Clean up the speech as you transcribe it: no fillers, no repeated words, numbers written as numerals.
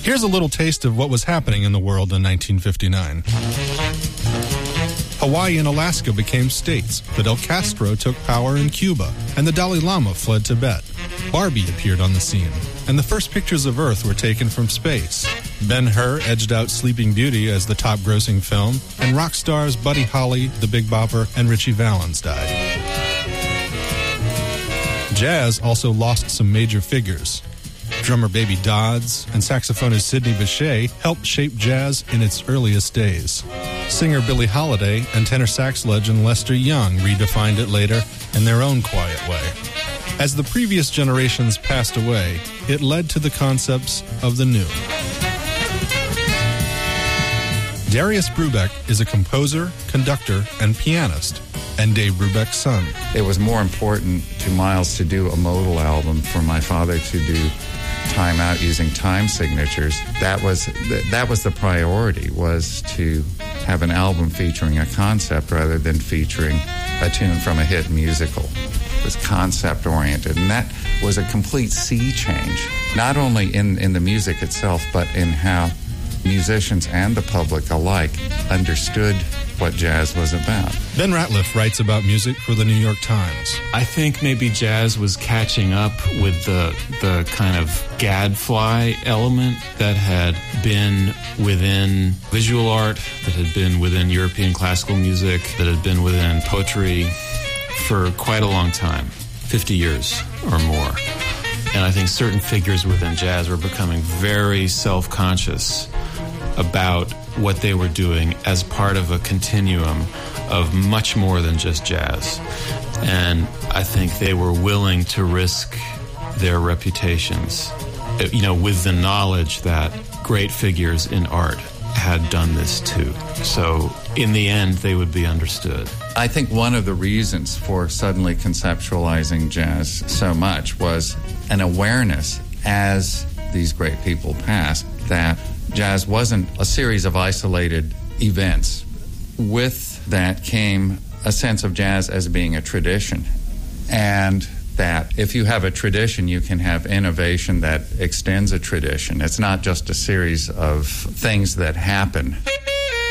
Here's a little taste of what was happening in the world in 1959. Hawaii and Alaska became states. Fidel Castro took power in Cuba, and the Dalai Lama fled Tibet. Barbie appeared on the scene, and the first pictures of Earth were taken from space. Ben-Hur edged out Sleeping Beauty as the top-grossing film, and rock stars Buddy Holly, The Big Bopper, and Ritchie Valens died. Jazz also lost some major figures. Drummer Baby Dodds and saxophonist Sidney Bechet helped shape jazz in its earliest days. Singer Billie Holiday and tenor sax legend Lester Young redefined it later in their own quiet way. As the previous generations passed away, it led to the concepts of the new. Darius Brubeck is a composer, conductor, and pianist, and Dave Brubeck's son. It was more important to Miles to do a modal album for my father to do time out using time signatures. That was the priority, was to have an album featuring a concept rather than featuring a tune from a hit musical. It was concept-oriented, and that was a complete sea change, not only in the music itself, but in how musicians and the public alike understood what jazz was about. Ben Ratliff writes about music for the New York Times. I think maybe jazz was catching up with the kind of gadfly element that had been within visual art, that had been within European classical music, that had been within poetry for quite a long time, 50 years or more. And I think certain figures within jazz were becoming very self-conscious about what they were doing as part of a continuum of much more than just jazz. And I think they were willing to risk their reputations, with the knowledge that great figures in art had done this too. So in the end, they would be understood. I think one of the reasons for suddenly conceptualizing jazz so much was an awareness as these great people passed that jazz wasn't a series of isolated events. With that came a sense of jazz as being a tradition, and that if you have a tradition, you can have innovation that extends a tradition. It's not just a series of things that happen.